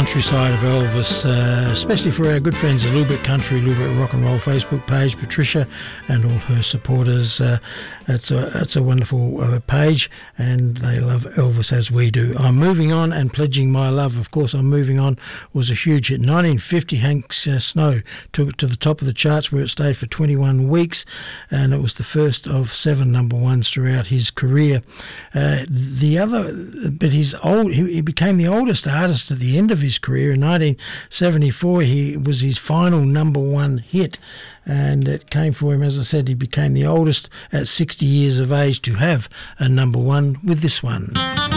country side of Elvis, especially for our good friends at Little Bit Country, Little Bit Rock and Roll Facebook page, Patricia and all her supporters. It's a wonderful page, and they love Elvis as we do. I'm Moving On and Pledging My Love. Of course, I'm Moving On was a huge hit. 1950, Hank Snow took it to the top of the charts, where it stayed for 21 weeks, and it was the first of 7 number ones throughout his career. He became the oldest artist at the end of his career. In 1974, he was his final number one hit, and it came for him, as I said, he became the oldest at 60 years of age to have a number one with this one.